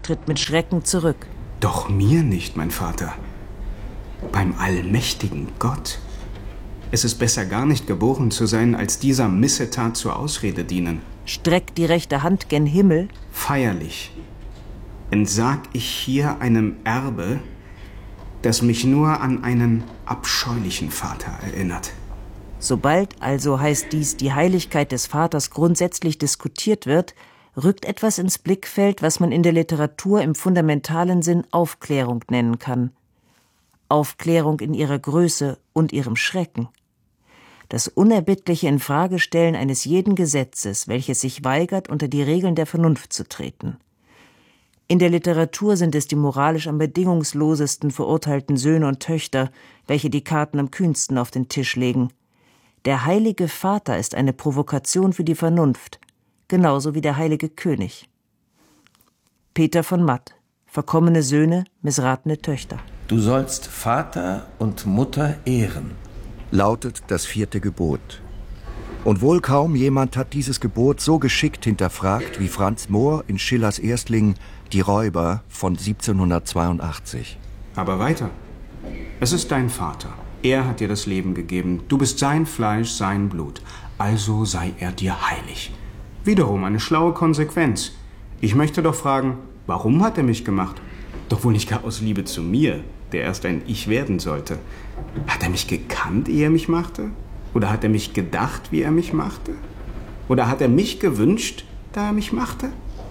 tritt mit Schrecken zurück. Doch mir nicht, mein Vater. Beim allmächtigen Gott. Es ist besser, gar nicht geboren zu sein, als dieser Missetat zur Ausrede dienen. die rechte Hand gen Himmel. Feierlich entsag ich hier einem Erbe, das mich nur an einen abscheulichen Vater erinnert. Sobald also, heißt dies, die Heiligkeit des Vaters grundsätzlich diskutiert wird, rückt etwas ins Blickfeld, was man in der Literatur im fundamentalen Sinn Aufklärung nennen kann. Aufklärung in ihrer Größe und ihrem Schrecken. Das unerbittliche Infragestellen eines jeden Gesetzes, welches sich weigert, unter die Regeln der Vernunft zu treten. In der Literatur sind es die moralisch am bedingungslosesten verurteilten Söhne und Töchter, welche die Karten am kühnsten auf den Tisch legen. Der heilige Vater ist eine Provokation für die Vernunft, genauso wie der heilige König. Peter von Matt, verkommene Söhne, missratene Töchter. Du sollst Vater und Mutter ehren, lautet das 4. Gebot. Und wohl kaum jemand hat dieses Gebot so geschickt hinterfragt wie Franz Mohr in Schillers Erstling Die Räuber von 1782. Aber weiter. Es ist dein Vater. Er hat dir das Leben gegeben. Du bist sein Fleisch, sein Blut. Also sei er dir heilig. Wiederum eine schlaue Konsequenz. Ich möchte doch fragen, warum hat er mich gemacht? Doch wohl nicht gar aus Liebe zu mir, der erst ein Ich werden sollte. Hat er mich gekannt, ehe er mich machte? Oder hat er mich gedacht, wie er mich machte? Oder hat er mich gewünscht, da er mich machte?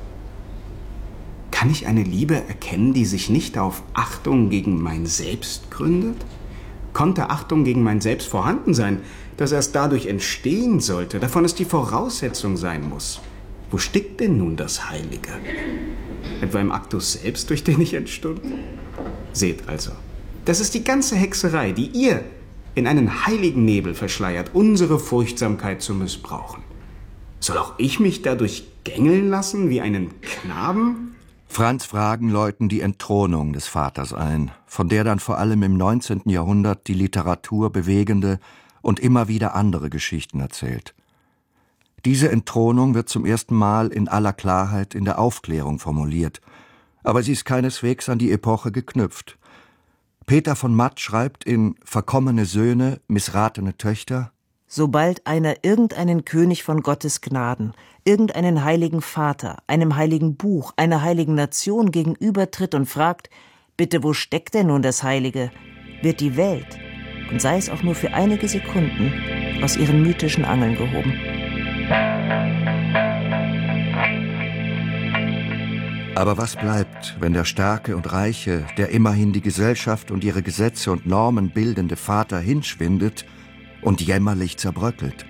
Kann ich eine Liebe erkennen, die sich nicht auf Achtung gegen mein Selbst gründet? Konnte Achtung gegen mein Selbst vorhanden sein, das erst dadurch entstehen sollte, davon es die Voraussetzung sein muss? Wo steckt denn nun das Heilige? Etwa im Aktus selbst, durch den ich entstund? Seht also, das ist die ganze Hexerei, die ihr in einen heiligen Nebel verschleiert, unsere Furchtsamkeit zu missbrauchen. Soll auch ich mich dadurch gängeln lassen wie einen Knaben? Franz Fragen läuten die Entthronung des Vaters ein, von der dann vor allem im 19. Jahrhundert die Literatur bewegende und immer wieder andere Geschichten erzählt. Diese Entthronung wird zum ersten Mal in aller Klarheit in der Aufklärung formuliert, aber sie ist keineswegs an die Epoche geknüpft. Peter von Matt schreibt in »Verkommene Söhne, missratene Töchter«: Sobald einer irgendeinen König von Gottes Gnaden, irgendeinen heiligen Vater, einem heiligen Buch, einer heiligen Nation gegenübertritt und fragt, bitte, wo steckt denn nun das Heilige, wird die Welt, und sei es auch nur für einige Sekunden, aus ihren mythischen Angeln gehoben. Aber was bleibt, wenn der starke und reiche, der immerhin die Gesellschaft und ihre Gesetze und Normen bildende Vater hinschwindet und jämmerlich zerbröckelt?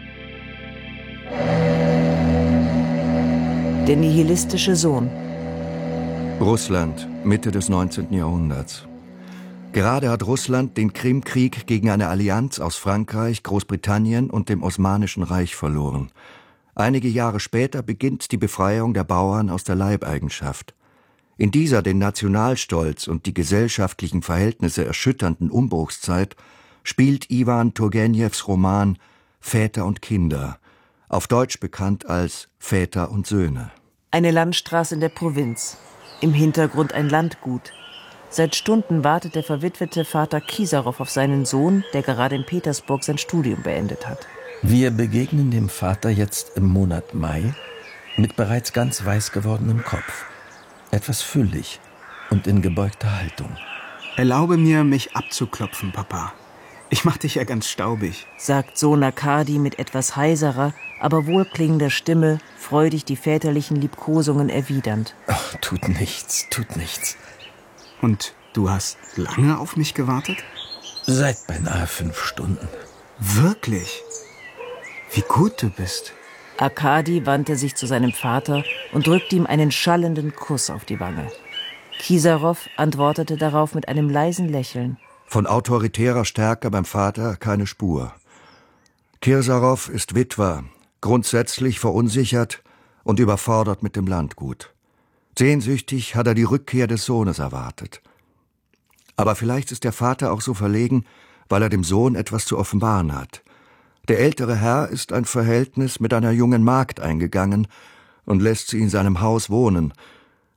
Der nihilistische Sohn. Russland, Mitte des 19. Jahrhunderts. Gerade hat Russland den Krimkrieg gegen eine Allianz aus Frankreich, Großbritannien und dem Osmanischen Reich verloren. Einige Jahre später beginnt die Befreiung der Bauern aus der Leibeigenschaft. In dieser den Nationalstolz und die gesellschaftlichen Verhältnisse erschütternden Umbruchszeit spielt Iwan Turgenjews Roman »Väter und Kinder«, auf Deutsch bekannt als »Väter und Söhne«. Eine Landstraße in der Provinz. Im Hintergrund ein Landgut. Seit Stunden wartet der verwitwete Vater Kisarow auf seinen Sohn, der gerade in Petersburg sein Studium beendet hat. Wir begegnen dem Vater jetzt im Monat Mai mit bereits ganz weiß gewordenem Kopf, etwas füllig und in gebeugter Haltung. Erlaube mir, mich abzuklopfen, Papa. Ich mach dich ja ganz staubig, sagt Sohn Arkadi mit etwas heiserer, aber wohlklingender Stimme, freudig die väterlichen Liebkosungen erwidernd. Ach, tut nichts, tut nichts. Und du hast lange auf mich gewartet? Seit beinahe 5 Stunden. Wirklich? Wie gut du bist. Arkadi wandte sich zu seinem Vater und drückte ihm einen schallenden Kuss auf die Wange. Kisarow antwortete darauf mit einem leisen Lächeln. Von autoritärer Stärke beim Vater keine Spur. Kisarow ist Witwer, grundsätzlich verunsichert und überfordert mit dem Landgut. Sehnsüchtig hat er die Rückkehr des Sohnes erwartet. Aber vielleicht ist der Vater auch so verlegen, weil er dem Sohn etwas zu offenbaren hat. Der ältere Herr ist ein Verhältnis mit einer jungen Magd eingegangen und lässt sie in seinem Haus wohnen.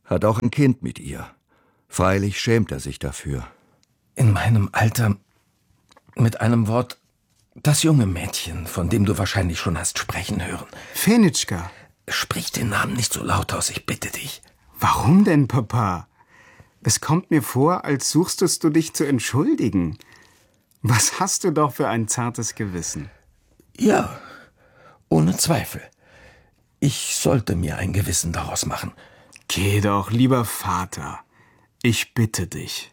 Hat auch ein Kind mit ihr. Freilich schämt er sich dafür. In meinem Alter, mit einem Wort, das junge Mädchen, von dem du wahrscheinlich schon hast sprechen hören. Fenitschka. Sprich den Namen nicht so laut aus, ich bitte dich. Warum denn, Papa? Es kommt mir vor, als suchtest du dich zu entschuldigen. Was hast du doch für ein zartes Gewissen? Ja, ohne Zweifel. Ich sollte mir ein Gewissen daraus machen. Geh doch, lieber Vater. Ich bitte dich.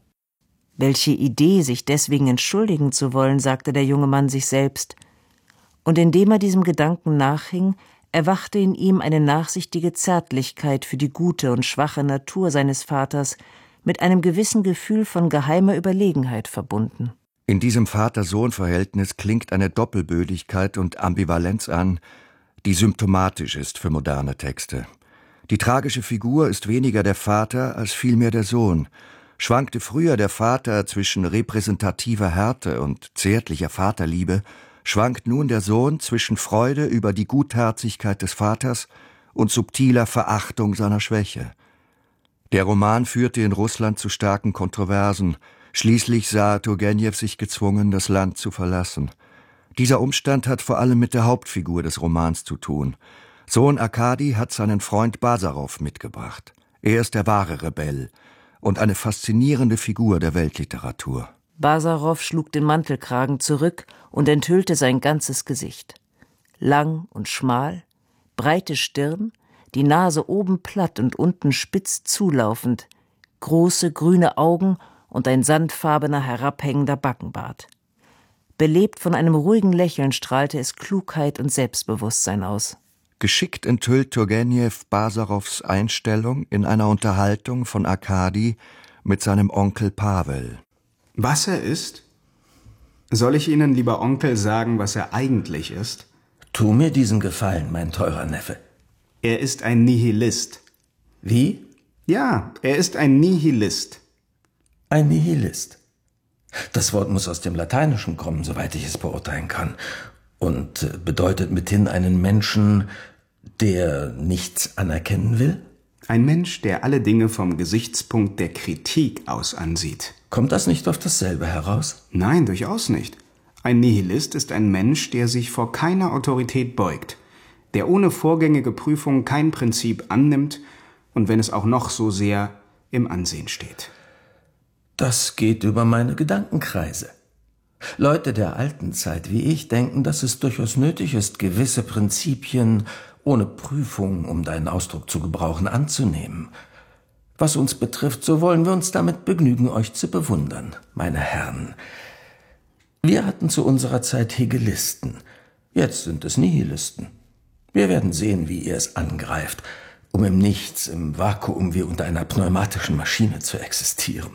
Welche Idee, sich deswegen entschuldigen zu wollen, sagte der junge Mann sich selbst. Und indem er diesem Gedanken nachhing, erwachte in ihm eine nachsichtige Zärtlichkeit für die gute und schwache Natur seines Vaters, mit einem gewissen Gefühl von geheimer Überlegenheit verbunden. In diesem Vater-Sohn-Verhältnis klingt eine Doppelbödigkeit und Ambivalenz an, die symptomatisch ist für moderne Texte. Die tragische Figur ist weniger der Vater als vielmehr der Sohn. Schwankte früher der Vater zwischen repräsentativer Härte und zärtlicher Vaterliebe, schwankt nun der Sohn zwischen Freude über die Gutherzigkeit des Vaters und subtiler Verachtung seiner Schwäche. Der Roman führte in Russland zu starken Kontroversen. Schließlich sah Turgenew sich gezwungen, das Land zu verlassen. Dieser Umstand hat vor allem mit der Hauptfigur des Romans zu tun. Sohn Arkadi hat seinen Freund Basarow mitgebracht. Er ist der wahre Rebell und eine faszinierende Figur der Weltliteratur. Basarow schlug den Mantelkragen zurück und enthüllte sein ganzes Gesicht. Lang und schmal, breite Stirn, die Nase oben platt und unten spitz zulaufend, große grüne Augen und ein sandfarbener, herabhängender Backenbart. Belebt von einem ruhigen Lächeln strahlte es Klugheit und Selbstbewusstsein aus. Geschickt enthüllt Turgenew Basarows Einstellung in einer Unterhaltung von Arkadi mit seinem Onkel Pawel. Was er ist? Soll ich Ihnen, lieber Onkel, sagen, was er eigentlich ist? Tu mir diesen Gefallen, mein teurer Neffe. Er ist ein Nihilist. Wie? Ja, er ist ein Nihilist. Ein Nihilist. Das Wort muss aus dem Lateinischen kommen, soweit ich es beurteilen kann, und bedeutet mithin einen Menschen, der nichts anerkennen will? Ein Mensch, der alle Dinge vom Gesichtspunkt der Kritik aus ansieht. Kommt das nicht auf dasselbe heraus? Nein, durchaus nicht. Ein Nihilist ist ein Mensch, der sich vor keiner Autorität beugt, der ohne vorgängige Prüfung kein Prinzip annimmt und wenn es auch noch so sehr im Ansehen steht. Das geht über meine Gedankenkreise. Leute der alten Zeit wie ich denken, dass es durchaus nötig ist, gewisse Prinzipien ohne Prüfung, um deinen Ausdruck zu gebrauchen, anzunehmen. Was uns betrifft, so wollen wir uns damit begnügen, euch zu bewundern, meine Herren. Wir hatten zu unserer Zeit Hegelisten, jetzt sind es Nihilisten. Wir werden sehen, wie ihr es angreift, um im Nichts, im Vakuum wie unter einer pneumatischen Maschine zu existieren.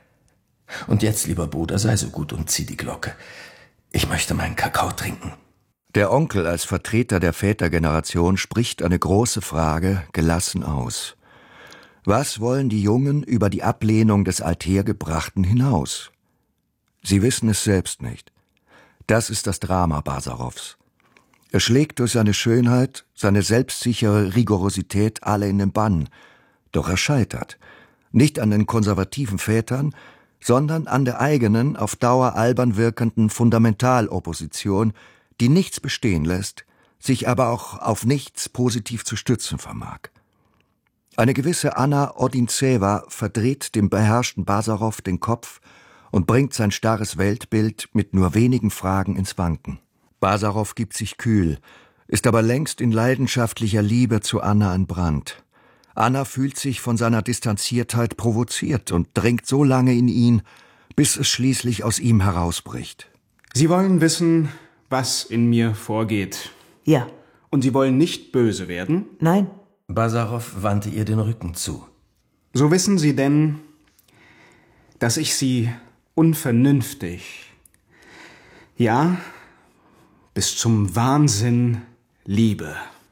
Und jetzt, lieber Bruder, sei so gut und zieh die Glocke. Ich möchte meinen Kakao trinken. Der Onkel als Vertreter der Vätergeneration spricht eine große Frage gelassen aus. Was wollen die Jungen über die Ablehnung des Althergebrachten hinaus? Sie wissen es selbst nicht. Das ist das Drama Basarows. Er schlägt durch seine Schönheit, seine selbstsichere Rigorosität alle in den Bann. Doch er scheitert. Nicht an den konservativen Vätern, sondern an der eigenen, auf Dauer albern wirkenden Fundamentalopposition, die nichts bestehen lässt, sich aber auch auf nichts positiv zu stützen vermag. Eine gewisse Anna Odintsewa verdreht dem beherrschten Basarow den Kopf und bringt sein starres Weltbild mit nur wenigen Fragen ins Wanken. Basarow gibt sich kühl, ist aber längst in leidenschaftlicher Liebe zu Anna entbrannt. Anna fühlt sich von seiner Distanziertheit provoziert und dringt so lange in ihn, bis es schließlich aus ihm herausbricht. Sie wollen wissen, was in mir vorgeht. Ja. Und Sie wollen nicht böse werden? Nein. Basarow wandte ihr den Rücken zu. So wissen Sie denn, dass ich Sie unvernünftig, ja, bis zum Wahnsinn liebe.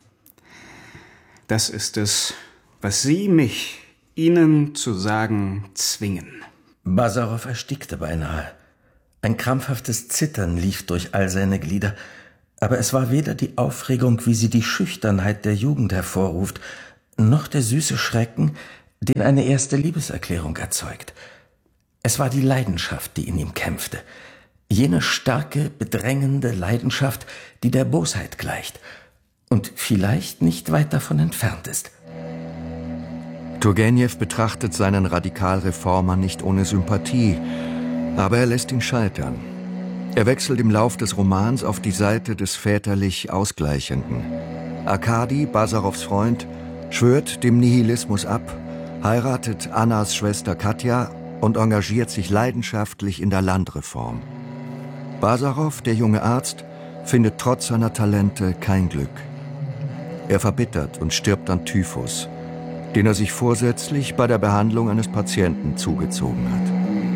Das ist es, was Sie mich Ihnen zu sagen zwingen. Basarow erstickte beinahe. Ein krampfhaftes Zittern lief durch all seine Glieder, aber es war weder die Aufregung, wie sie die Schüchternheit der Jugend hervorruft, noch der süße Schrecken, den eine erste Liebeserklärung erzeugt. Es war die Leidenschaft, die in ihm kämpfte. Jene starke, bedrängende Leidenschaft, die der Bosheit gleicht und vielleicht nicht weit davon entfernt ist. Turgenew betrachtet seinen Radikalreformer nicht ohne Sympathie, aber er lässt ihn scheitern. Er wechselt im Lauf des Romans auf die Seite des väterlich Ausgleichenden. Arkadi, Basarows Freund, schwört dem Nihilismus ab, heiratet Annas Schwester Katja und engagiert sich leidenschaftlich in der Landreform. Basarow, der junge Arzt, findet trotz seiner Talente kein Glück. Er verbittert und stirbt an Typhus, den er sich vorsätzlich bei der Behandlung eines Patienten zugezogen hat.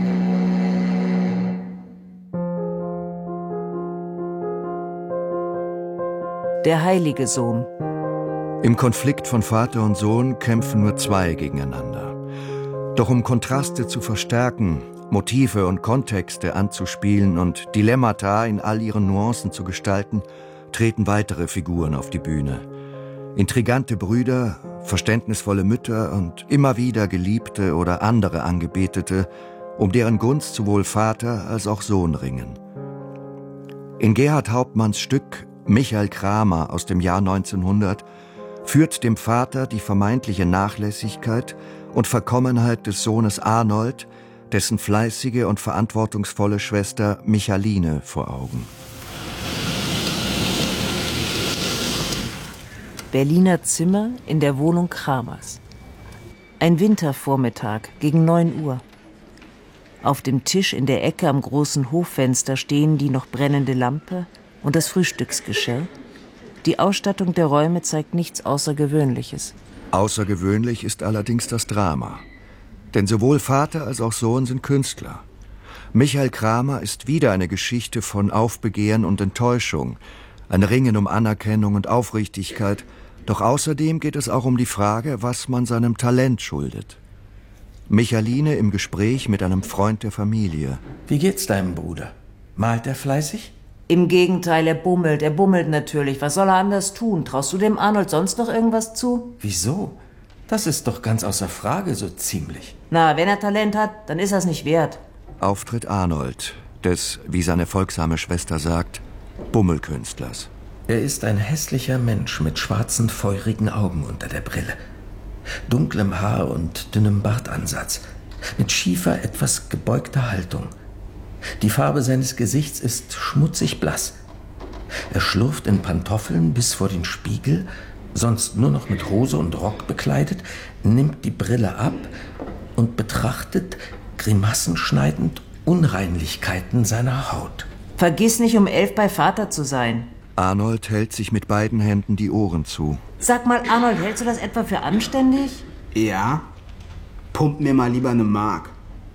Der heilige Sohn. Im Konflikt von Vater und Sohn kämpfen nur zwei gegeneinander. Doch um Kontraste zu verstärken, Motive und Kontexte anzuspielen und Dilemmata in all ihren Nuancen zu gestalten, treten weitere Figuren auf die Bühne. Intrigante Brüder, verständnisvolle Mütter und immer wieder Geliebte oder andere Angebetete, um deren Gunst sowohl Vater als auch Sohn ringen. In Gerhard Hauptmanns Stück Michael Kramer aus dem Jahr 1900 führt dem Vater die vermeintliche Nachlässigkeit und Verkommenheit des Sohnes Arnold, dessen fleißige und verantwortungsvolle Schwester Michaline vor Augen. Berliner Zimmer in der Wohnung Kramers. Ein Wintervormittag gegen 9 Uhr. Auf dem Tisch in der Ecke am großen Hoffenster stehen die noch brennende Lampe und das Frühstücksgeschirr. Die Ausstattung der Räume zeigt nichts Außergewöhnliches. Außergewöhnlich ist allerdings das Drama. Denn sowohl Vater als auch Sohn sind Künstler. Michael Kramer ist wieder eine Geschichte von Aufbegehren und Enttäuschung, ein Ringen um Anerkennung und Aufrichtigkeit, doch außerdem geht es auch um die Frage, was man seinem Talent schuldet. Michaline im Gespräch mit einem Freund der Familie. Wie geht's deinem Bruder? Malt er fleißig? Im Gegenteil, er bummelt natürlich. Was soll er anders tun? Traust du dem Arnold sonst noch irgendwas zu? Wieso? Das ist doch ganz außer Frage, so ziemlich. Na, wenn er Talent hat, dann ist er es nicht wert. Auftritt Arnold, des, wie seine folgsame Schwester sagt, Bummelkünstlers. Er ist ein hässlicher Mensch mit schwarzen, feurigen Augen unter der Brille, dunklem Haar und dünnem Bartansatz, mit schiefer, etwas gebeugter Haltung. Die Farbe seines Gesichts ist schmutzig blass. Er schlurft in Pantoffeln bis vor den Spiegel, sonst nur noch mit Hose und Rock bekleidet, nimmt die Brille ab und betrachtet, grimassenschneidend, Unreinlichkeiten seiner Haut. Vergiss nicht, um 11 bei Vater zu sein. Arnold hält sich mit beiden Händen die Ohren zu. Sag mal, Arnold, hältst du das etwa für anständig? Ja? Pump mir mal lieber eine Mark.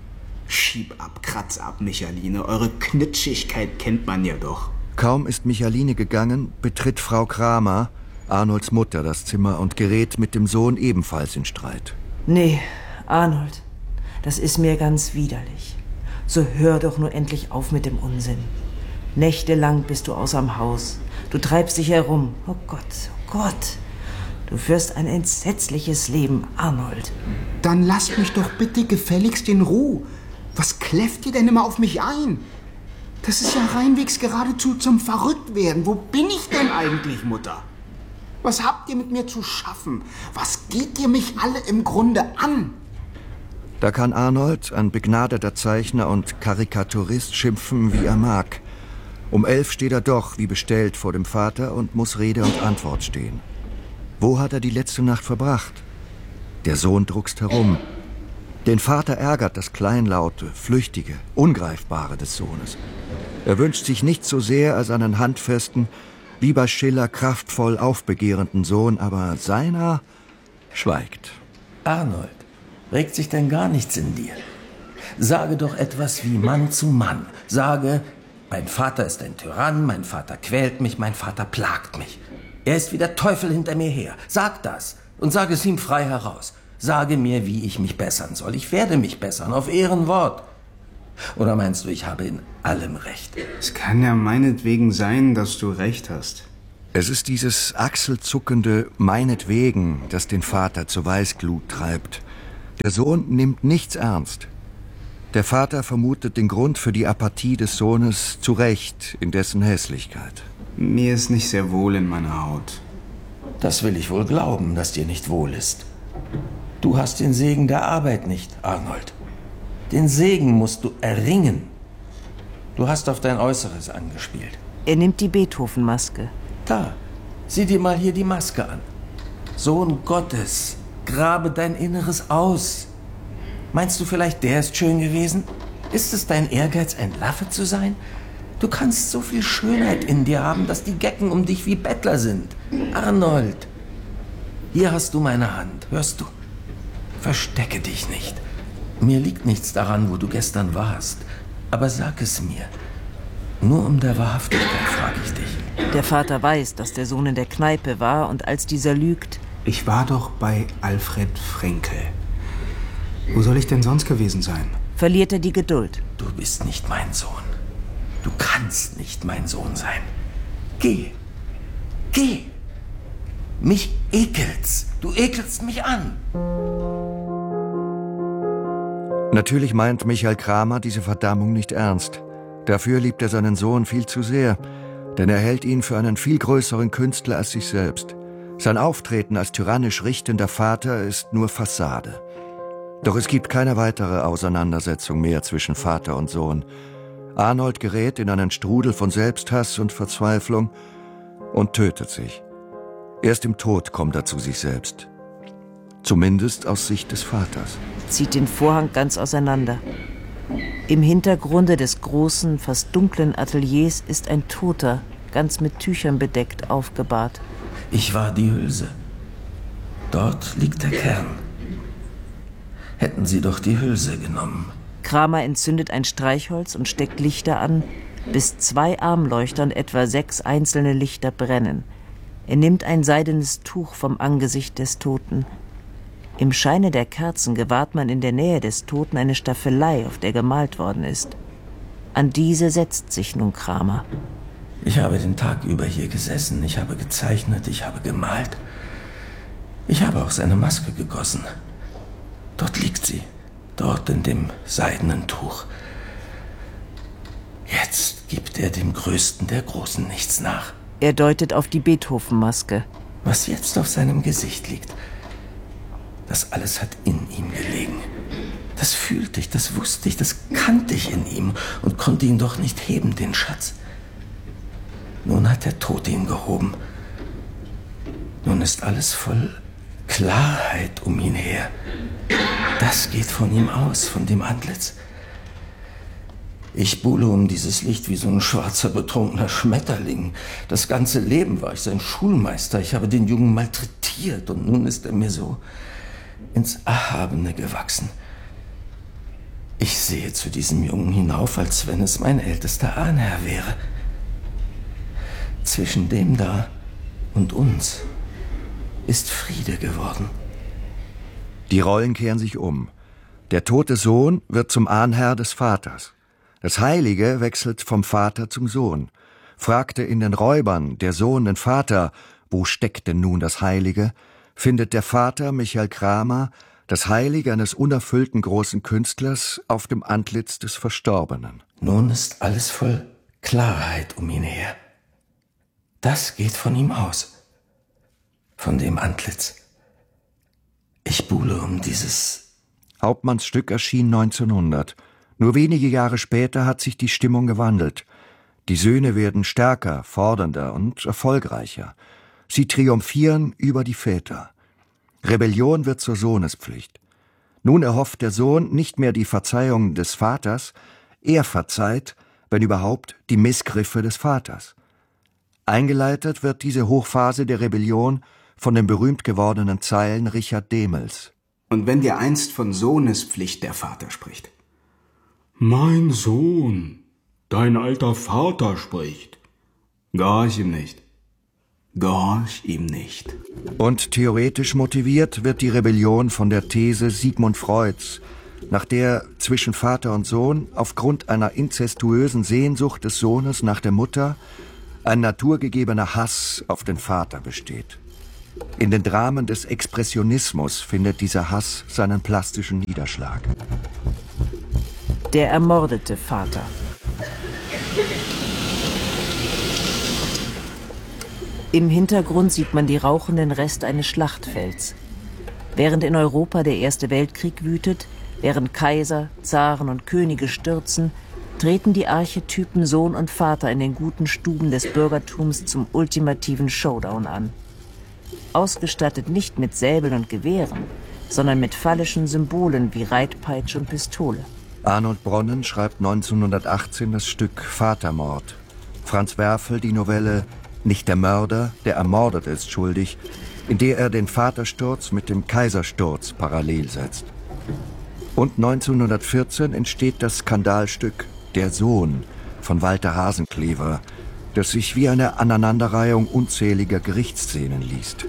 Schieb ab, kratz ab, Michaline. Eure Knitschigkeit kennt man ja doch. Kaum ist Michaline gegangen, betritt Frau Kramer, Arnolds Mutter, das Zimmer und gerät mit dem Sohn ebenfalls in Streit. Nee, Arnold, das ist mir ganz widerlich. So hör doch nur endlich auf mit dem Unsinn. Nächtelang bist du außerm Haus. Du treibst dich herum. Oh Gott, oh Gott. Du führst ein entsetzliches Leben, Arnold. Dann lasst mich doch bitte gefälligst in Ruhe. Was kläfft ihr denn immer auf mich ein? Das ist ja reinwegs geradezu zum Verrücktwerden. Wo bin ich denn eigentlich, Mutter? Was habt ihr mit mir zu schaffen? Was geht ihr mich alle im Grunde an? Da kann Arnold, ein begnadeter Zeichner und Karikaturist, schimpfen, wie er mag. Um 11 steht er doch, wie bestellt, vor dem Vater und muss Rede und Antwort stehen. Wo hat er die letzte Nacht verbracht? Der Sohn druckst herum. Den Vater ärgert das Kleinlaute, Flüchtige, Ungreifbare des Sohnes. Er wünscht sich nichts so sehr als einen handfesten, wie bei Schiller kraftvoll aufbegehrenden Sohn, aber seiner schweigt. Arnold, regt sich denn gar nichts in dir? Sage doch etwas wie Mann zu Mann. Sage, mein Vater ist ein Tyrann, mein Vater quält mich, mein Vater plagt mich. Er ist wie der Teufel hinter mir her. Sag das und sage es ihm frei heraus. Sage mir, wie ich mich bessern soll. Ich werde mich bessern, auf Ehrenwort. Oder meinst du, ich habe in allem Recht? Es kann ja meinetwegen sein, dass du recht hast. Es ist dieses achselzuckende Meinetwegen, das den Vater zur Weißglut treibt. Der Sohn nimmt nichts ernst. Der Vater vermutet den Grund für die Apathie des Sohnes zu Recht in dessen Hässlichkeit. Mir ist nicht sehr wohl in meiner Haut. Das will ich wohl glauben, dass dir nicht wohl ist. Du hast den Segen der Arbeit nicht, Arnold. Den Segen musst du erringen. Du hast auf dein Äußeres angespielt. Er nimmt die Beethoven-Maske. Da, sieh dir mal hier die Maske an. Sohn Gottes, grabe dein Inneres aus. Meinst du vielleicht, der ist schön gewesen? Ist es dein Ehrgeiz, ein Laffe zu sein? Du kannst so viel Schönheit in dir haben, dass die Gecken um dich wie Bettler sind. Arnold, hier hast du meine Hand, hörst du? Verstecke dich nicht. Mir liegt nichts daran, wo du gestern warst. Aber sag es mir. Nur um der Wahrhaftigkeit frage ich dich. Der Vater weiß, dass der Sohn in der Kneipe war, und als dieser lügt... Ich war doch bei Alfred Frenkel. Wo soll ich denn sonst gewesen sein? verliert er die Geduld. Du bist nicht mein Sohn. Du kannst nicht mein Sohn sein. Geh. Geh. Mich ekelt's. Du ekelst mich an. Natürlich meint Michael Kramer diese Verdammung nicht ernst. Dafür liebt er seinen Sohn viel zu sehr, denn er hält ihn für einen viel größeren Künstler als sich selbst. Sein Auftreten als tyrannisch richtender Vater ist nur Fassade. Doch es gibt keine weitere Auseinandersetzung mehr zwischen Vater und Sohn. Arnold gerät in einen Strudel von Selbsthass und Verzweiflung und tötet sich. Erst im Tod kommt er zu sich selbst. Zumindest aus Sicht des Vaters. Zieht den Vorhang ganz auseinander. Im Hintergrunde des großen, fast dunklen Ateliers ist ein Toter, ganz mit Tüchern bedeckt, aufgebahrt. Ich war die Hülse. Dort liegt der Kern. Hätten Sie doch die Hülse genommen. Kramer entzündet ein Streichholz und steckt Lichter an, bis 2 Armleuchter und etwa 6 einzelne Lichter brennen. Er nimmt ein seidenes Tuch vom Angesicht des Toten. Im Scheine der Kerzen gewahrt man in der Nähe des Toten eine Staffelei, auf der gemalt worden ist. An diese setzt sich nun Kramer. Ich habe den Tag über hier gesessen, ich habe gezeichnet, ich habe gemalt. Ich habe auch seine Maske gegossen. Dort liegt sie, dort in dem seidenen Tuch. Jetzt gibt er dem Größten der Großen nichts nach. Er deutet auf die Beethoven-Maske. Was jetzt auf seinem Gesicht liegt, das alles hat in ihm gelegen. Das fühlte ich, das wusste ich, das kannte ich in ihm und konnte ihn doch nicht heben, den Schatz. Nun hat der Tod ihn gehoben. Nun ist alles voll Klarheit um ihn her. Das geht von ihm aus, von dem Antlitz. Ich buhle um dieses Licht wie so ein schwarzer, betrunkener Schmetterling. Das ganze Leben war ich sein Schulmeister. Ich habe den Jungen malträtiert und nun ist er mir so ins Erhabene gewachsen. Ich sehe zu diesem Jungen hinauf, als wenn es mein ältester Ahnherr wäre. Zwischen dem da und uns ist Friede geworden. Die Rollen kehren sich um. Der tote Sohn wird zum Ahnherr des Vaters. Das Heilige wechselt vom Vater zum Sohn. Fragte in den Räubern der Sohn den Vater, wo steckt denn nun das Heilige, findet der Vater Michael Kramer das Heilige eines unerfüllten großen Künstlers auf dem Antlitz des Verstorbenen. Nun ist alles voll Klarheit um ihn her. Das geht von ihm aus, von dem Antlitz. Ich buhle um dieses... Hauptmanns Stück erschien 1900. Nur wenige Jahre später hat sich die Stimmung gewandelt. Die Söhne werden stärker, fordernder und erfolgreicher. Sie triumphieren über die Väter. Rebellion wird zur Sohnespflicht. Nun erhofft der Sohn nicht mehr die Verzeihung des Vaters, er verzeiht, wenn überhaupt, die Missgriffe des Vaters. Eingeleitet wird diese Hochphase der Rebellion von den berühmt gewordenen Zeilen Richard Dehmels. Und wenn dir einst von Sohnespflicht der Vater spricht: Mein Sohn, dein alter Vater spricht, gehorch ihm nicht. Gehorch ihm nicht. Und theoretisch motiviert wird die Rebellion von der These Sigmund Freuds, nach der zwischen Vater und Sohn aufgrund einer inzestuösen Sehnsucht des Sohnes nach der Mutter ein naturgegebener Hass auf den Vater besteht. In den Dramen des Expressionismus findet dieser Hass seinen plastischen Niederschlag. Der ermordete Vater. Im Hintergrund sieht man die rauchenden Reste eines Schlachtfelds. Während in Europa der Erste Weltkrieg wütet, während Kaiser, Zaren und Könige stürzen, treten die Archetypen Sohn und Vater in den guten Stuben des Bürgertums zum ultimativen Showdown an. Ausgestattet nicht mit Säbeln und Gewehren, sondern mit phallischen Symbolen wie Reitpeitsche und Pistole. Arnold Bronnen schreibt 1918 das Stück Vatermord. Franz Werfel die Novelle Nicht der Mörder, der Ermordete ist schuldig, in der er den Vatersturz mit dem Kaisersturz parallel setzt. Und 1914 entsteht das Skandalstück Der Sohn von Walter Hasenclever, das sich wie eine Aneinanderreihung unzähliger Gerichtsszenen liest.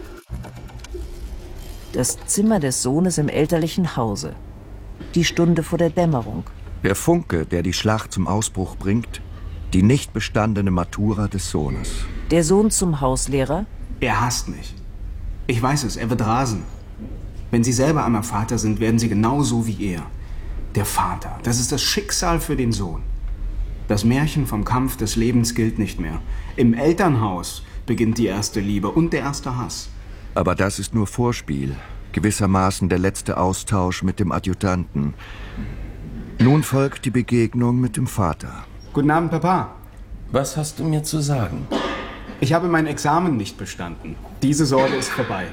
Das Zimmer des Sohnes im elterlichen Hause. Die Stunde vor der Dämmerung. Der Funke, der die Schlacht zum Ausbruch bringt, die nicht bestandene Matura des Sohnes. Der Sohn zum Hauslehrer. Er hasst mich. Ich weiß es, er wird rasen. Wenn Sie selber einmal Vater sind, werden Sie genauso wie er. Der Vater, das ist das Schicksal für den Sohn. Das Märchen vom Kampf des Lebens gilt nicht mehr. Im Elternhaus beginnt die erste Liebe und der erste Hass. Aber das ist nur Vorspiel, gewissermaßen der letzte Austausch mit dem Adjutanten. Nun folgt die Begegnung mit dem Vater. Guten Abend, Papa. Was hast du mir zu sagen? Ich habe mein Examen nicht bestanden. Diese Sorge ist vorbei.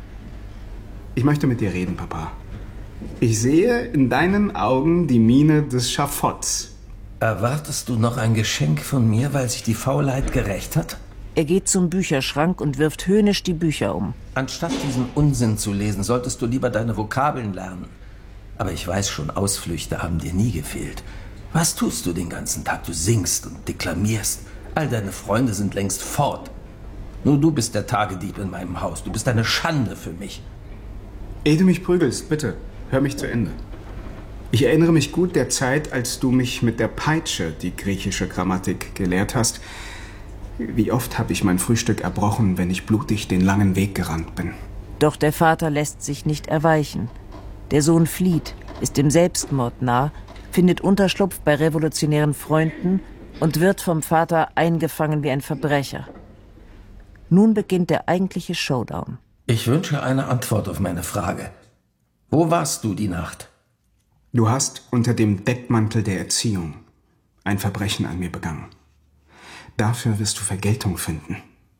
Ich möchte mit dir reden, Papa. Ich sehe in deinen Augen die Miene des Schafotts. Erwartest du noch ein Geschenk von mir, weil sich die Faulheit gerächt hat? Er geht zum Bücherschrank und wirft höhnisch die Bücher um. Anstatt diesen Unsinn zu lesen, solltest du lieber deine Vokabeln lernen. Aber ich weiß schon, Ausflüchte haben dir nie gefehlt. Was tust du den ganzen Tag? Du singst und deklamierst. All deine Freunde sind längst fort. Nur du bist der Tagedieb in meinem Haus. Du bist eine Schande für mich. Ehe du mich prügelst, bitte, hör mich zu Ende. Ich erinnere mich gut der Zeit, als du mich mit der Peitsche die griechische Grammatik gelehrt hast. Wie oft habe ich mein Frühstück erbrochen, wenn ich blutig den langen Weg gerannt bin. Doch der Vater lässt sich nicht erweichen. Der Sohn flieht, ist dem Selbstmord nah, findet Unterschlupf bei revolutionären Freunden und wird vom Vater eingefangen wie ein Verbrecher. Nun beginnt der eigentliche Showdown. Ich wünsche eine Antwort auf meine Frage. Wo warst du die Nacht? Du hast unter dem Deckmantel der Erziehung ein Verbrechen an mir begangen. Dafür wirst du Vergeltung finden.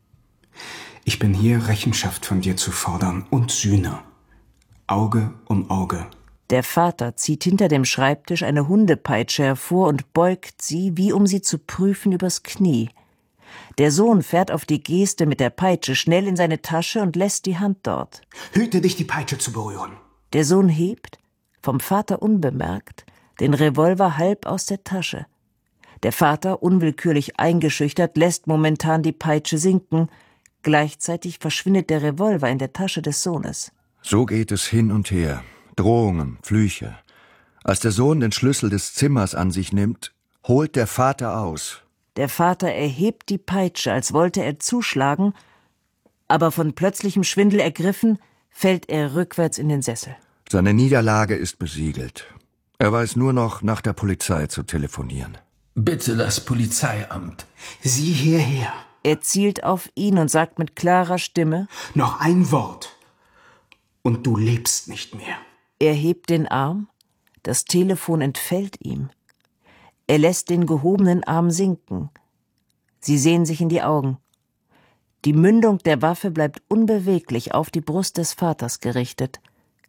Ich bin hier, Rechenschaft von dir zu fordern und Sühne. Auge um Auge. Der Vater zieht hinter dem Schreibtisch eine Hundepeitsche hervor und beugt sie, wie um sie zu prüfen, übers Knie. Der Sohn fährt auf die Geste mit der Peitsche schnell in seine Tasche und lässt die Hand dort. Hüte dich, die Peitsche zu berühren. Der Sohn hebt, vom Vater unbemerkt, den Revolver halb aus der Tasche. Der Vater, unwillkürlich eingeschüchtert, lässt momentan die Peitsche sinken. Gleichzeitig verschwindet der Revolver in der Tasche des Sohnes. So geht es hin und her. Drohungen, Flüche. Als der Sohn den Schlüssel des Zimmers an sich nimmt, holt der Vater aus. Der Vater erhebt die Peitsche, als wollte er zuschlagen, aber von plötzlichem Schwindel ergriffen, fällt er rückwärts in den Sessel. Seine Niederlage ist besiegelt. Er weiß nur noch, nach der Polizei zu telefonieren. Bitte das Polizeiamt. Sieh hierher. Er zielt auf ihn und sagt mit klarer Stimme: Noch ein Wort und du lebst nicht mehr. Er hebt den Arm, das Telefon entfällt ihm. Er lässt den gehobenen Arm sinken. Sie sehen sich in die Augen. Die Mündung der Waffe bleibt unbeweglich auf die Brust des Vaters gerichtet.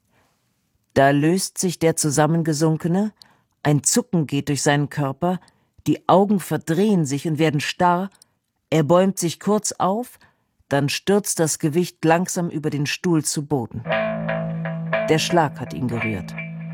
Da löst sich der Zusammengesunkene, ein Zucken geht durch seinen Körper, die Augen verdrehen sich und werden starr, er bäumt sich kurz auf, dann stürzt das Gewicht langsam über den Stuhl zu Boden. Der Schlag hat ihn gerührt.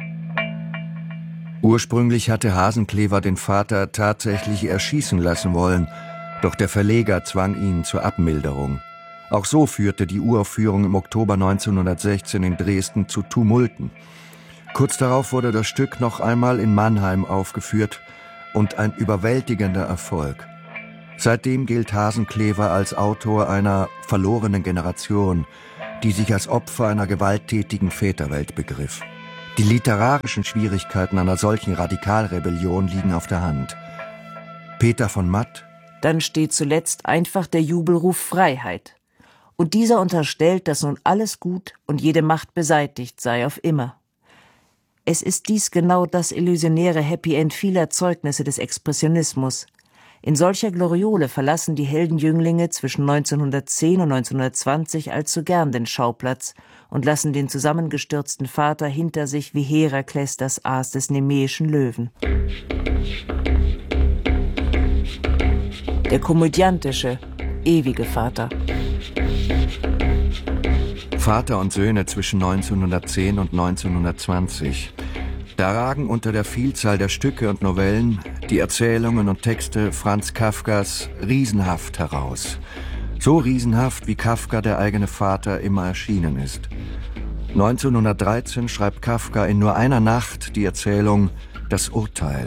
Ursprünglich hatte Hasenclever den Vater tatsächlich erschießen lassen wollen, doch der Verleger zwang ihn zur Abmilderung. Auch so führte die Uraufführung im Oktober 1916 in Dresden zu Tumulten. Kurz darauf wurde das Stück noch einmal in Mannheim aufgeführt und ein überwältigender Erfolg. Seitdem gilt Hasenclever als Autor einer verlorenen Generation, die sich als Opfer einer gewalttätigen Väterwelt begriff. Die literarischen Schwierigkeiten einer solchen Radikalrebellion liegen auf der Hand. Peter von Matt: Dann steht zuletzt einfach der Jubelruf Freiheit. Und dieser unterstellt, dass nun alles gut und jede Macht beseitigt sei auf immer. Es ist dies genau das illusionäre Happy End vieler Zeugnisse des Expressionismus. In solcher Gloriole verlassen die Heldenjünglinge zwischen 1910 und 1920 allzu gern den Schauplatz und lassen den zusammengestürzten Vater hinter sich wie Herakles das Aas des nemäischen Löwen. Der komödiantische, ewige Vater. Vater und Söhne zwischen 1910 und 1920. Da ragen unter der Vielzahl der Stücke und Novellen die Erzählungen und Texte Franz Kafkas riesenhaft heraus. So riesenhaft, wie Kafka, der eigene Vater, immer erschienen ist. 1913 schreibt Kafka in nur einer Nacht die Erzählung Das Urteil.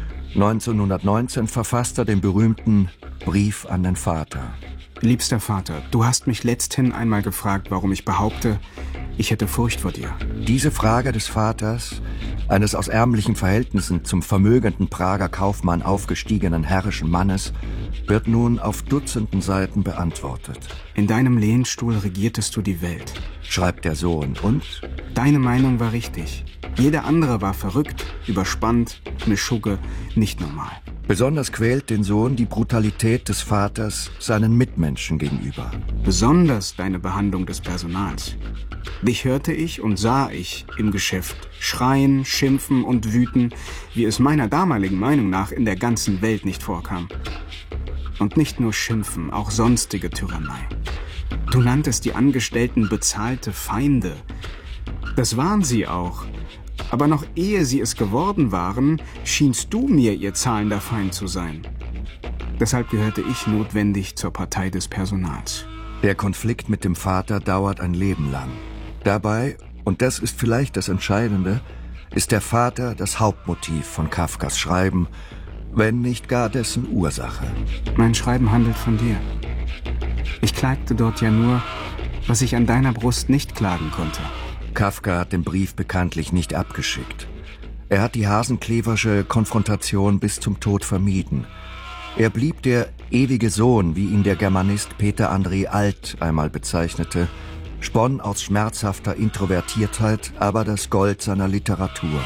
1919 verfasst er den berühmten Brief an den Vater. Liebster Vater, du hast mich letzthin einmal gefragt, warum ich behaupte, ich hätte Furcht vor dir. Diese Frage des Vaters, eines aus ärmlichen Verhältnissen zum vermögenden Prager Kaufmann aufgestiegenen herrischen Mannes, wird nun auf Dutzenden Seiten beantwortet. In deinem Lehnstuhl regiertest du die Welt, schreibt der Sohn, und? Deine Meinung war richtig. Jeder andere war verrückt, überspannt, eine Schugge, nicht normal. Besonders quält den Sohn die Brutalität des Vaters seinen Mitmenschen gegenüber. Besonders deine Behandlung des Personals. Dich hörte ich und sah ich im Geschäft schreien, schimpfen und wüten, wie es meiner damaligen Meinung nach in der ganzen Welt nicht vorkam. Und nicht nur schimpfen, auch sonstige Tyrannei. Du nanntest die Angestellten bezahlte Feinde. Das waren sie auch. Aber noch ehe sie es geworden waren, schienst du mir ihr zahlender Feind zu sein. Deshalb gehörte ich notwendig zur Partei des Personals. Der Konflikt mit dem Vater dauert ein Leben lang. Dabei, und das ist vielleicht das Entscheidende, ist der Vater das Hauptmotiv von Kafkas Schreiben, wenn nicht gar dessen Ursache. Mein Schreiben handelt von dir. Ich klagte dort ja nur, was ich an deiner Brust nicht klagen konnte. Kafka hat den Brief bekanntlich nicht abgeschickt. Er hat die Hasencleversche Konfrontation bis zum Tod vermieden. Er blieb der ewige Sohn, wie ihn der Germanist Peter André Alt einmal bezeichnete, sponn aus schmerzhafter Introvertiertheit aber das Gold seiner Literatur.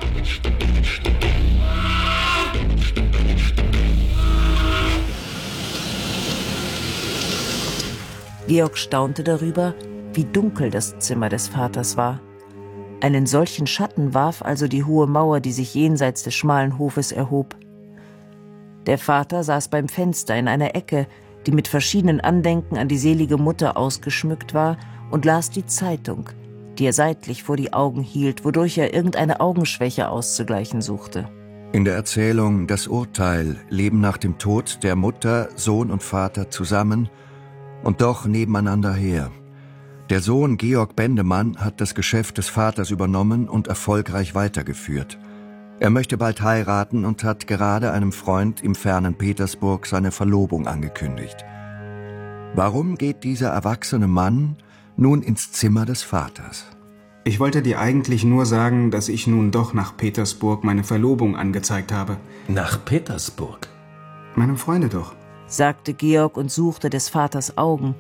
Georg staunte darüber, wie dunkel das Zimmer des Vaters war. Einen solchen Schatten warf also die hohe Mauer, die sich jenseits des schmalen Hofes erhob. Der Vater saß beim Fenster in einer Ecke, die mit verschiedenen Andenken an die selige Mutter ausgeschmückt war, und las die Zeitung, die er seitlich vor die Augen hielt, wodurch er irgendeine Augenschwäche auszugleichen suchte. In der Erzählung Das Urteil leben nach dem Tod der Mutter Sohn und Vater zusammen und doch nebeneinander her. Der Sohn Georg Bendemann hat das Geschäft des Vaters übernommen und erfolgreich weitergeführt. Er möchte bald heiraten und hat gerade einem Freund im fernen Petersburg seine Verlobung angekündigt. Warum geht dieser erwachsene Mann nun ins Zimmer des Vaters? Ich wollte dir eigentlich nur sagen, dass ich nun doch nach Petersburg meine Verlobung angezeigt habe. Nach Petersburg? Meinem Freunde doch, sagte Georg und suchte des Vaters Augen.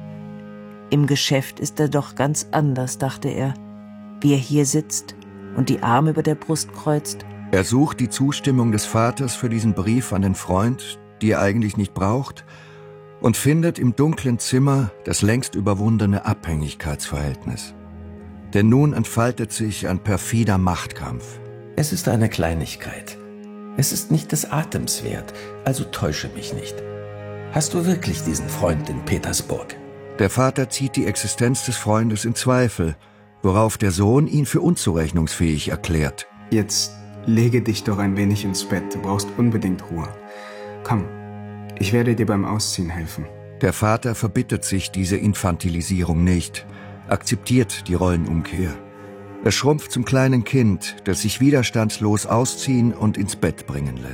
Im Geschäft ist er doch ganz anders, dachte er, wie er hier sitzt und die Arme über der Brust kreuzt. Er sucht die Zustimmung des Vaters für diesen Brief an den Freund, die er eigentlich nicht braucht, und findet im dunklen Zimmer das längst überwundene Abhängigkeitsverhältnis. Denn nun entfaltet sich ein perfider Machtkampf. Es ist eine Kleinigkeit. Es ist nicht des Atems wert, also täusche mich nicht. Hast du wirklich diesen Freund in Petersburg? Der Vater zieht die Existenz des Freundes in Zweifel, worauf der Sohn ihn für unzurechnungsfähig erklärt. Jetzt lege dich doch ein wenig ins Bett, du brauchst unbedingt Ruhe. Komm, ich werde dir beim Ausziehen helfen. Der Vater verbittet sich diese Infantilisierung nicht, akzeptiert die Rollenumkehr. Er schrumpft zum kleinen Kind, das sich widerstandslos ausziehen und ins Bett bringen lässt.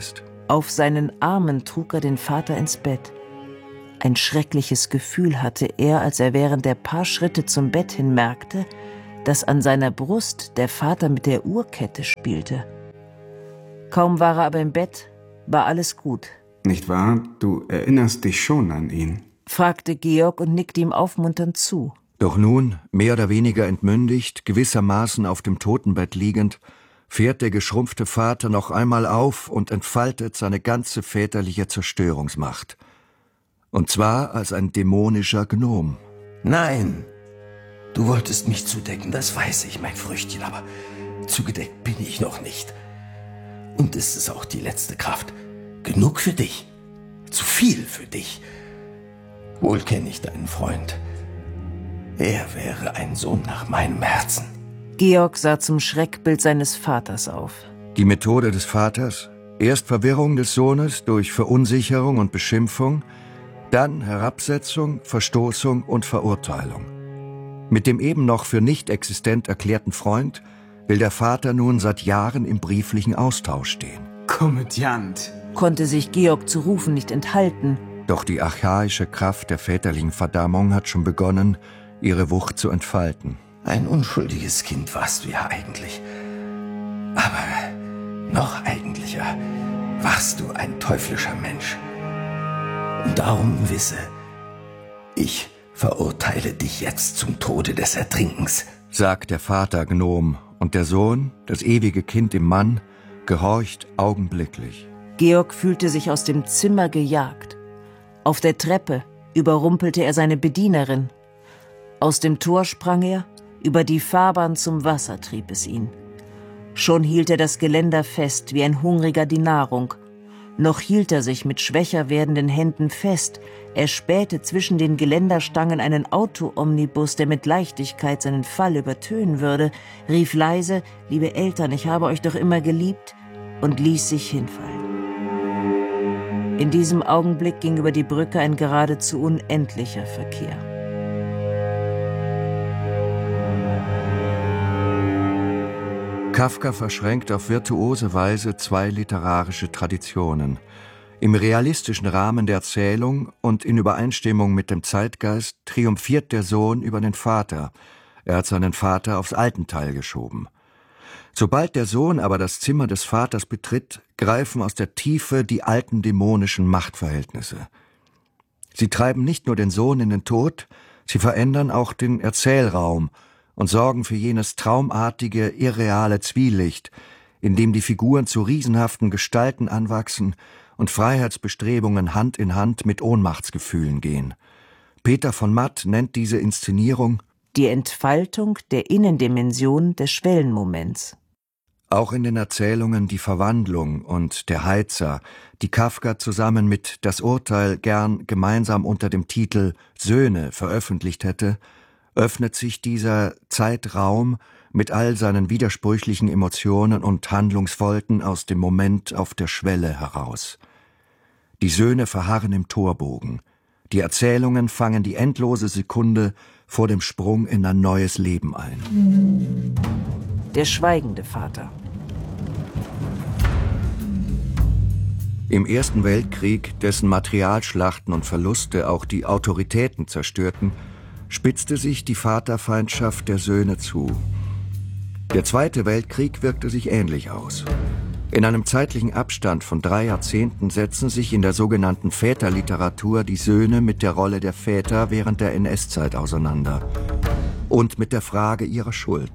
Auf seinen Armen trug er den Vater ins Bett. Ein schreckliches Gefühl hatte er, als er während der paar Schritte zum Bett hin merkte, dass an seiner Brust der Vater mit der Uhrkette spielte. Kaum war er aber im Bett, war alles gut. Nicht wahr? Du erinnerst dich schon an ihn? Fragte Georg und nickte ihm aufmunternd zu. Doch nun, mehr oder weniger entmündigt, gewissermaßen auf dem Totenbett liegend, fährt der geschrumpfte Vater noch einmal auf und entfaltet seine ganze väterliche Zerstörungsmacht. Und zwar als ein dämonischer Gnom. Nein, du wolltest mich zudecken, das weiß ich, mein Früchtchen, aber zugedeckt bin ich noch nicht. Und es ist auch die letzte Kraft. Genug für dich. Zu viel für dich. Wohl kenne ich deinen Freund. Er wäre ein Sohn nach meinem Herzen. Georg sah zum Schreckbild seines Vaters auf. Die Methode des Vaters? Erst Verwirrung des Sohnes durch Verunsicherung und Beschimpfung, dann Herabsetzung, Verstoßung und Verurteilung. Mit dem eben noch für nicht existent erklärten Freund will der Vater nun seit Jahren im brieflichen Austausch stehen. Komödiant! Konnte sich Georg zu rufen nicht enthalten. Doch die archaische Kraft der väterlichen Verdammung hat schon begonnen, ihre Wucht zu entfalten. Ein unschuldiges Kind warst du ja eigentlich. Aber noch eigentlicher warst du ein teuflischer Mensch. Und darum wisse, ich verurteile dich jetzt zum Tode des Ertrinkens, sagt der Vater Gnom, und der Sohn, das ewige Kind im Mann, gehorcht augenblicklich. Georg fühlte sich aus dem Zimmer gejagt. Auf der Treppe überrumpelte er seine Bedienerin. Aus dem Tor sprang er, über die Fahrbahn zum Wasser trieb es ihn. Schon hielt er das Geländer fest, wie ein Hungriger die Nahrung. Noch hielt er sich mit schwächer werdenden Händen fest. Er spähte zwischen den Geländerstangen einen Auto-Omnibus, der mit Leichtigkeit seinen Fall übertönen würde, rief leise, »Liebe Eltern, ich habe euch doch immer geliebt«, und ließ sich hinfallen. In diesem Augenblick ging über die Brücke ein geradezu unendlicher Verkehr. Kafka verschränkt auf virtuose Weise zwei literarische Traditionen. Im realistischen Rahmen der Erzählung und in Übereinstimmung mit dem Zeitgeist triumphiert der Sohn über den Vater. Er hat seinen Vater aufs Altenteil geschoben. Sobald der Sohn aber das Zimmer des Vaters betritt, greifen aus der Tiefe die alten dämonischen Machtverhältnisse. Sie treiben nicht nur den Sohn in den Tod, sie verändern auch den Erzählraum und sorgen für jenes traumartige, irreale Zwielicht, in dem die Figuren zu riesenhaften Gestalten anwachsen und Freiheitsbestrebungen Hand in Hand mit Ohnmachtsgefühlen gehen. Peter von Matt nennt diese Inszenierung die Entfaltung der Innendimension des Schwellenmoments. Auch in den Erzählungen Die Verwandlung und Der Heizer, die Kafka zusammen mit Das Urteil gern gemeinsam unter dem Titel Söhne veröffentlicht hätte, öffnet sich dieser Zeitraum mit all seinen widersprüchlichen Emotionen und Handlungsvolten aus dem Moment auf der Schwelle heraus. Die Söhne verharren im Torbogen. Die Erzählungen fangen die endlose Sekunde vor dem Sprung in ein neues Leben ein. Der schweigende Vater. Im Ersten Weltkrieg, dessen Materialschlachten und Verluste auch die Autoritäten zerstörten, spitzte sich die Vaterfeindschaft der Söhne zu. Der Zweite Weltkrieg wirkte sich ähnlich aus. In einem zeitlichen Abstand von 3 Jahrzehnten setzen sich in der sogenannten Väterliteratur die Söhne mit der Rolle der Väter während der NS-Zeit auseinander und mit der Frage ihrer Schuld.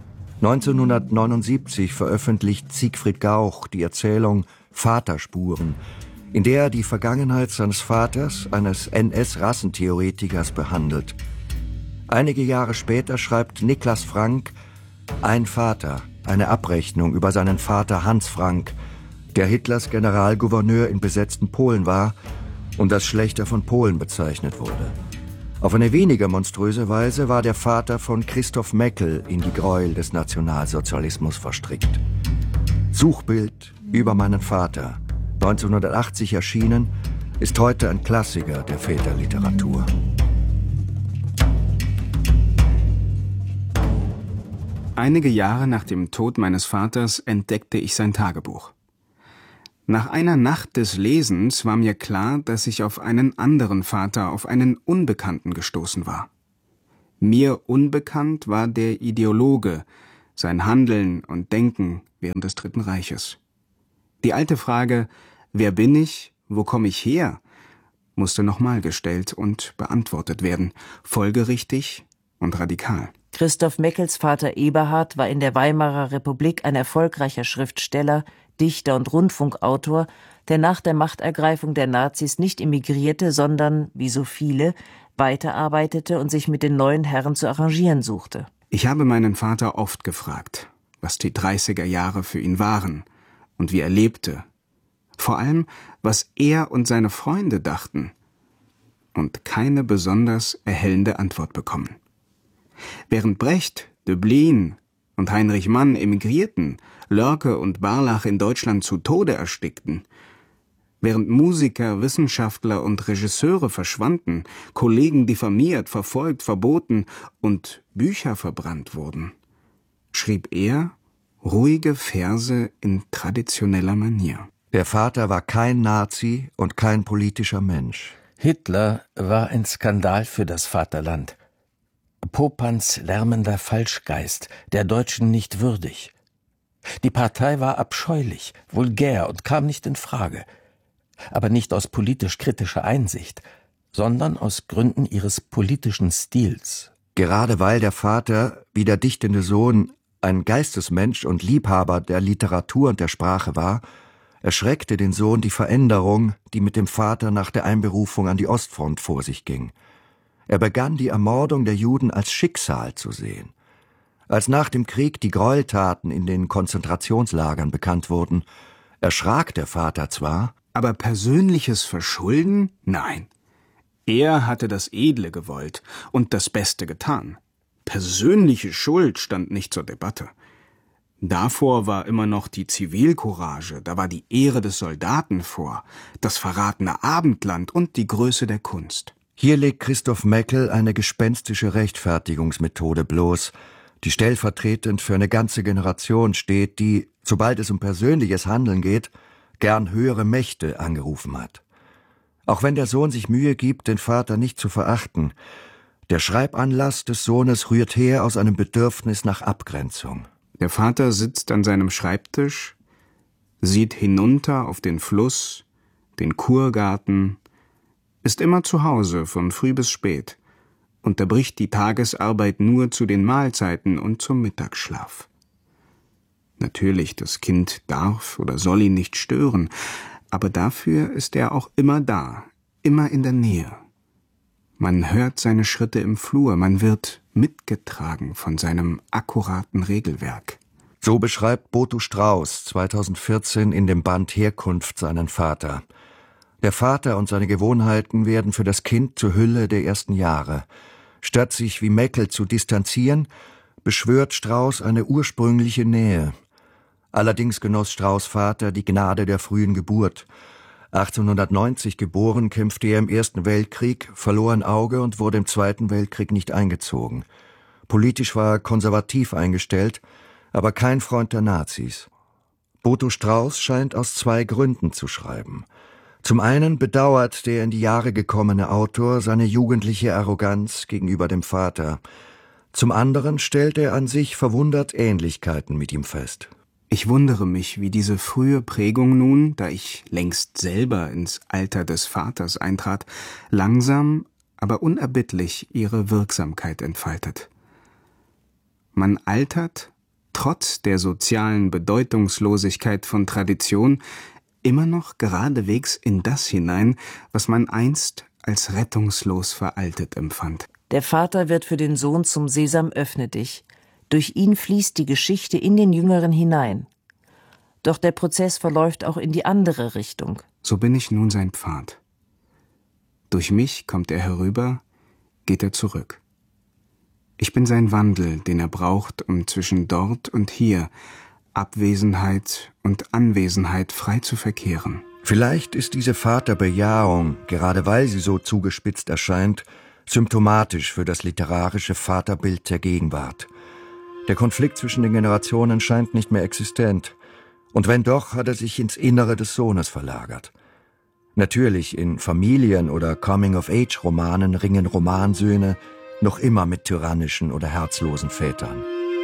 1979 veröffentlicht Siegfried Gauch die Erzählung Vaterspuren, in der er die Vergangenheit seines Vaters, eines NS-Rassentheoretikers, behandelt. Einige Jahre später schreibt Niklas Frank Ein Vater, eine Abrechnung über seinen Vater Hans Frank, der Hitlers Generalgouverneur in besetzten Polen war und als Schlächter von Polen bezeichnet wurde. Auf eine weniger monströse Weise war der Vater von Christoph Meckel in die Gräuel des Nationalsozialismus verstrickt. Suchbild über meinen Vater, 1980 erschienen, ist heute ein Klassiker der Väterliteratur. Einige Jahre nach dem Tod meines Vaters entdeckte ich sein Tagebuch. Nach einer Nacht des Lesens war mir klar, dass ich auf einen anderen Vater, auf einen Unbekannten gestoßen war. Mir unbekannt war der Ideologe, sein Handeln und Denken während des Dritten Reiches. Die alte Frage, wer bin ich, wo komme ich her, musste nochmal gestellt und beantwortet werden, folgerichtig und radikal. Christoph Meckels Vater Eberhard war in der Weimarer Republik ein erfolgreicher Schriftsteller, Dichter und Rundfunkautor, der nach der Machtergreifung der Nazis nicht emigrierte, sondern, wie so viele, weiterarbeitete und sich mit den neuen Herren zu arrangieren suchte. Ich habe meinen Vater oft gefragt, was die 30er Jahre für ihn waren und wie er lebte. Vor allem, was er und seine Freunde dachten. Und keine besonders erhellende Antwort bekommen. Während Brecht, Döblin und Heinrich Mann emigrierten, Lörke und Barlach in Deutschland zu Tode erstickten, während Musiker, Wissenschaftler und Regisseure verschwanden, Kollegen diffamiert, verfolgt, verboten und Bücher verbrannt wurden, schrieb er ruhige Verse in traditioneller Manier. Der Vater war kein Nazi und kein politischer Mensch. Hitler war ein Skandal für das Vaterland. Popans lärmender Falschgeist, der Deutschen nicht würdig. Die Partei war abscheulich, vulgär und kam nicht in Frage. Aber nicht aus politisch kritischer Einsicht, sondern aus Gründen ihres politischen Stils. Gerade weil der Vater, wie der dichtende Sohn, ein Geistesmensch und Liebhaber der Literatur und der Sprache war, erschreckte den Sohn die Veränderung, die mit dem Vater nach der Einberufung an die Ostfront vor sich ging. Er begann die Ermordung der Juden als Schicksal zu sehen. Als nach dem Krieg die Gräueltaten in den Konzentrationslagern bekannt wurden, erschrak der Vater zwar, aber persönliches Verschulden? Nein. Er hatte das Edle gewollt und das Beste getan. Persönliche Schuld stand nicht zur Debatte. Davor war immer noch die Zivilcourage, da war die Ehre des Soldaten vor, das verratene Abendland und die Größe der Kunst. Hier legt Christoph Meckel eine gespenstische Rechtfertigungsmethode bloß, die stellvertretend für eine ganze Generation steht, die, sobald es um persönliches Handeln geht, gern höhere Mächte angerufen hat. Auch wenn der Sohn sich Mühe gibt, den Vater nicht zu verachten, der Schreibanlass des Sohnes rührt her aus einem Bedürfnis nach Abgrenzung. Der Vater sitzt an seinem Schreibtisch, sieht hinunter auf den Fluss, den Kurgarten, ist immer zu Hause von früh bis spät, unterbricht die Tagesarbeit nur zu den Mahlzeiten und zum Mittagsschlaf. Natürlich, das Kind darf oder soll ihn nicht stören, aber dafür ist er auch immer da, immer in der Nähe. Man hört seine Schritte im Flur, man wird mitgetragen von seinem akkuraten Regelwerk. So beschreibt Boto Strauß 2014 in dem Band Herkunft seinen Vater. Der Vater und seine Gewohnheiten werden für das Kind zur Hülle der ersten Jahre. Statt sich wie Meckel zu distanzieren, beschwört Strauß eine ursprüngliche Nähe. Allerdings genoss Strauß' Vater die Gnade der frühen Geburt. 1890 geboren, kämpfte er im Ersten Weltkrieg, verlor ein Auge und wurde im Zweiten Weltkrieg nicht eingezogen. Politisch war er konservativ eingestellt, aber kein Freund der Nazis. Boto Strauß scheint aus zwei Gründen zu schreiben. Zum einen bedauert der in die Jahre gekommene Autor seine jugendliche Arroganz gegenüber dem Vater. Zum anderen stellt er an sich verwundert Ähnlichkeiten mit ihm fest. Ich wundere mich, wie diese frühe Prägung nun, da ich längst selber ins Alter des Vaters eintrat, langsam, aber unerbittlich ihre Wirksamkeit entfaltet. Man altert, trotz der sozialen Bedeutungslosigkeit von Tradition, immer noch geradewegs in das hinein, was man einst als rettungslos veraltet empfand. Der Vater wird für den Sohn zum Sesam, öffne dich. Durch ihn fließt die Geschichte in den Jüngeren hinein. Doch der Prozess verläuft auch in die andere Richtung. So bin ich nun sein Pfad. Durch mich kommt er herüber, geht er zurück. Ich bin sein Wandel, den er braucht, um zwischen dort und hier, Abwesenheit und Anwesenheit frei zu verkehren. Vielleicht ist diese Vaterbejahung, gerade weil sie so zugespitzt erscheint, symptomatisch für das literarische Vaterbild der Gegenwart. Der Konflikt zwischen den Generationen scheint nicht mehr existent. Und wenn doch, hat er sich ins Innere des Sohnes verlagert. Natürlich, in Familien- oder Coming-of-Age-Romanen ringen Romansöhne noch immer mit tyrannischen oder herzlosen Vätern.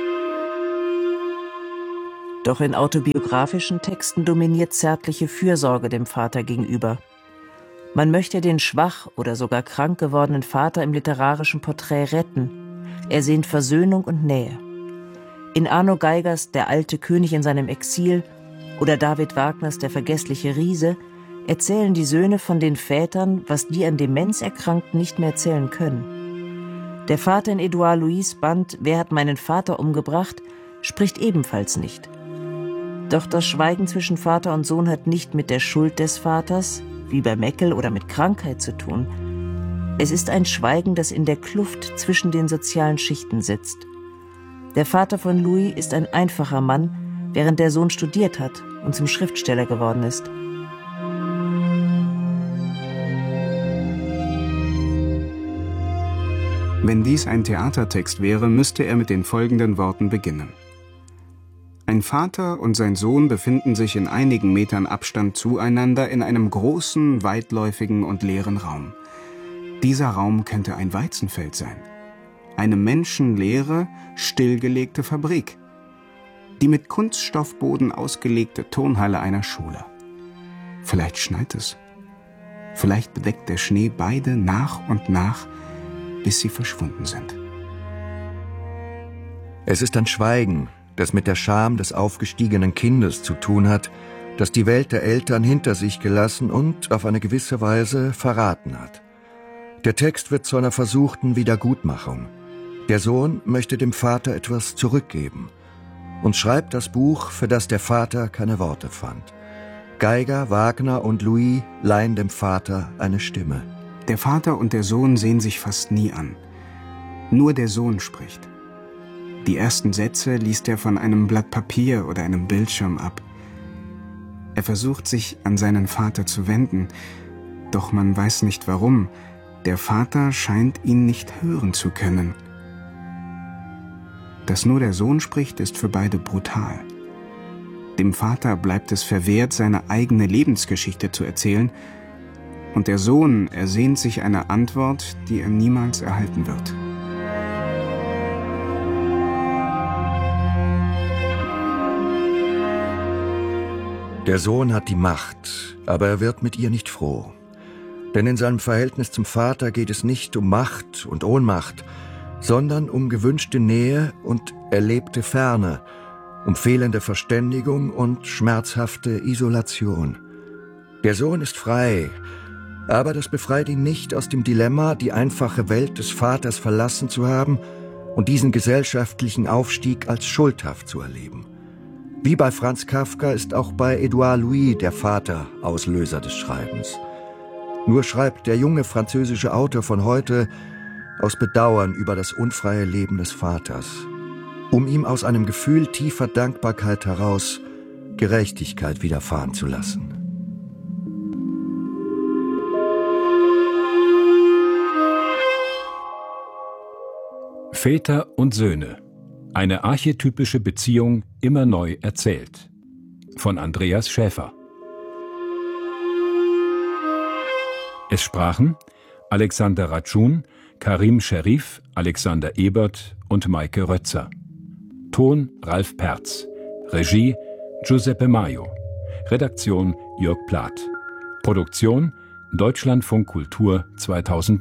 Doch in autobiografischen Texten dominiert zärtliche Fürsorge dem Vater gegenüber. Man möchte den schwach oder sogar krank gewordenen Vater im literarischen Porträt retten. Er sehnt Versöhnung und Nähe. In Arno Geigers Der alte König in seinem Exil oder David Wagners Der vergessliche Riese erzählen die Söhne von den Vätern, was die an Demenz Erkrankten nicht mehr erzählen können. Der Vater in Édouard Louis' Band Wer hat meinen Vater umgebracht spricht ebenfalls nicht. Doch das Schweigen zwischen Vater und Sohn hat nicht mit der Schuld des Vaters, wie bei Meckel, oder mit Krankheit zu tun. Es ist ein Schweigen, das in der Kluft zwischen den sozialen Schichten sitzt. Der Vater von Louis ist ein einfacher Mann, während der Sohn studiert hat und zum Schriftsteller geworden ist. Wenn dies ein Theatertext wäre, müsste er mit den folgenden Worten beginnen. Ein Vater und sein Sohn befinden sich in einigen Metern Abstand zueinander in einem großen, weitläufigen und leeren Raum. Dieser Raum könnte ein Weizenfeld sein. Eine menschenleere, stillgelegte Fabrik. Die mit Kunststoffboden ausgelegte Turnhalle einer Schule. Vielleicht schneit es. Vielleicht bedeckt der Schnee beide nach und nach, bis sie verschwunden sind. Es ist ein Schweigen, das mit der Scham des aufgestiegenen Kindes zu tun hat, das die Welt der Eltern hinter sich gelassen und auf eine gewisse Weise verraten hat. Der Text wird zu einer versuchten Wiedergutmachung. Der Sohn möchte dem Vater etwas zurückgeben und schreibt das Buch, für das der Vater keine Worte fand. Geiger, Wagner und Louis leihen dem Vater eine Stimme. Der Vater und der Sohn sehen sich fast nie an. Nur der Sohn spricht. Die ersten Sätze liest er von einem Blatt Papier oder einem Bildschirm ab. Er versucht, sich an seinen Vater zu wenden, doch man weiß nicht warum. Der Vater scheint ihn nicht hören zu können. Dass nur der Sohn spricht, ist für beide brutal. Dem Vater bleibt es verwehrt, seine eigene Lebensgeschichte zu erzählen, und der Sohn ersehnt sich eine Antwort, die er niemals erhalten wird. Der Sohn hat die Macht, aber er wird mit ihr nicht froh. Denn in seinem Verhältnis zum Vater geht es nicht um Macht und Ohnmacht, sondern um gewünschte Nähe und erlebte Ferne, um fehlende Verständigung und schmerzhafte Isolation. Der Sohn ist frei, aber das befreit ihn nicht aus dem Dilemma, die einfache Welt des Vaters verlassen zu haben und diesen gesellschaftlichen Aufstieg als schuldhaft zu erleben. Wie bei Franz Kafka ist auch bei Édouard Louis der Vater Auslöser des Schreibens. Nur schreibt der junge französische Autor von heute aus Bedauern über das unfreie Leben des Vaters, um ihm aus einem Gefühl tiefer Dankbarkeit heraus Gerechtigkeit widerfahren zu lassen. Väter und Söhne. Eine archetypische Beziehung immer neu erzählt. Von Andreas Schäfer. Es sprachen Alexander Ratschun, Karim Scherif, Alexander Ebert und Maike Rötzer. Ton Ralf Perz. Regie Giuseppe Maio. Redaktion Jörg Plath. Produktion Deutschlandfunk Kultur 2009.